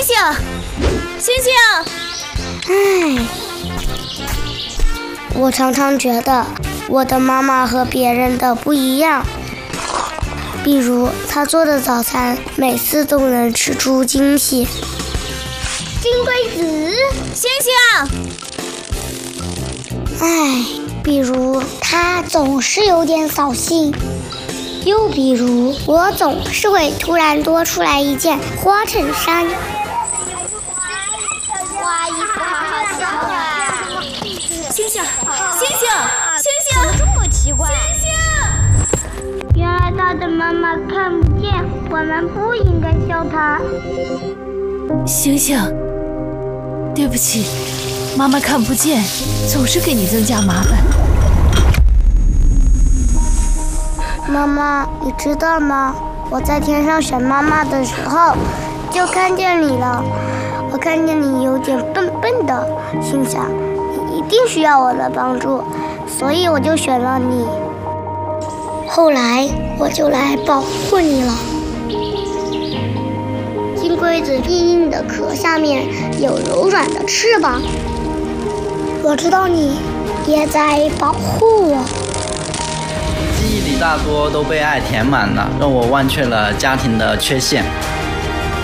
星，星星！ 唉，我常常觉得我的妈妈和别人的不一样，比如她做的早餐每次都能吃出惊喜。 金龟子， 星星！ 唉，比如她总是有点扫兴。 又比如我总是会突然多出来一件花衬衫。 哇，衣服好好笑啊！ 星星，星星，星星， 这么奇怪？ 星星！ 原来他的妈妈看不见，我们不应该笑他。 星星，对不起，妈妈看不见，总是给你增加麻烦。 妈妈，你知道吗？我在天上选妈妈的时候，就看见你了。我看见你有点笨笨的，心想你一定需要我的帮助，所以我就选了你。后来我就来保护你了。金龟子硬硬的壳下面有柔软的翅膀，我知道你也在保护我。 记忆里大多都被爱填满了，让我忘却了家庭的缺陷。